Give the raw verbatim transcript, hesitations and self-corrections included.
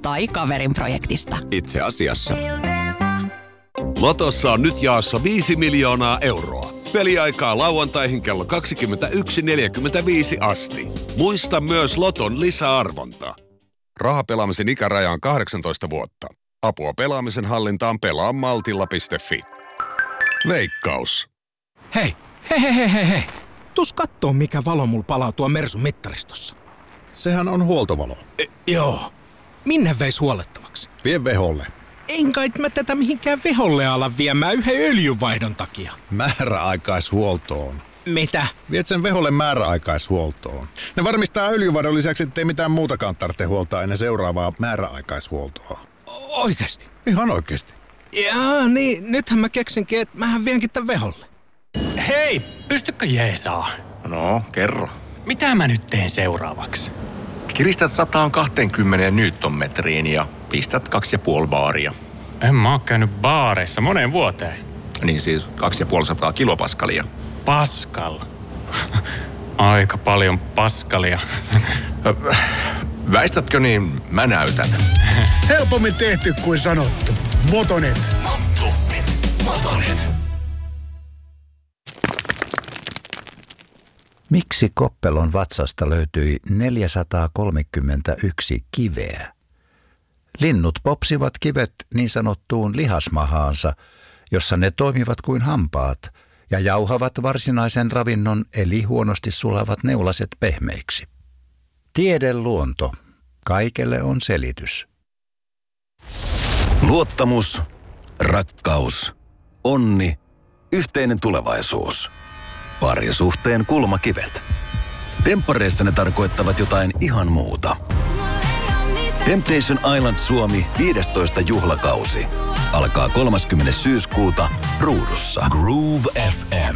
tai kaverin projektista. Itse asiassa. Lotossa on nyt jaossa viisi miljoonaa euroa. Peliaikaa lauantaihin kello kaksikymmentäyksi neljäkymmentäviisi asti. Muista myös Loton lisäarvonta. Rahapelaamisen ikäraja on kahdeksantoista vuotta. Apua pelaamisen hallintaan pelaa maltilla piste fi. Veikkaus. Hei, hei, hei, hei, hei, hei. Tuus kattoo, mikä valo mulla palaa tuo Mersun mittaristossa. Sehän on huoltovalo. E, joo. Minne veis huollettavaksi? Vie veholle. En kai mä tätä mihinkään veholle ala viemään yhden öljynvaihdon takia. Määräaikaishuoltoon. Mitä? Viet sen veholle määräaikaishuoltoon. Ne varmistaa öljynvaihdon lisäksi, ettei mitään muutakaan tarvitse huoltaa ennen seuraavaa määräaikaishuoltoa. Oikeesti? Ihan oikeesti. Jaa, niin. Nythän mä keksinkin, että mähän vienkin tän veholle. Hei, pystykö jeesaa? No, kerro. Mitä mä nyt teen seuraavaksi? Kiristät sata kaksikymmentä newtonmetriin ja pistät kaksi ja puoli baaria. En mä oo käynyt baareissa moneen vuoteen. Niin siis kaksi ja puoli sataa kilopaskalia. Paskal. Aika paljon paskalia. Väistätkö niin, mä näytän. Helpommin tehty kuin sanottu. Motonet. Motonet. Motonet. Miksi Koppelon vatsasta löytyi neljäsataakolmekymmentäyksi kiveä? Linnut popsivat kivet niin sanottuun lihasmahaansa, jossa ne toimivat kuin hampaat ja jauhavat varsinaisen ravinnon eli huonosti sulavat neulaset pehmeiksi. Tiedeluonto. Kaikelle on selitys. Luottamus, rakkaus, onni, yhteinen tulevaisuus. Parisuhteen kulmakivet. Temppareissa ne tarkoittavat jotain ihan muuta. Temptation Island Suomi viidestoista juhlakausi. Alkaa kolmaskymmenes syyskuuta Ruudussa. Groove F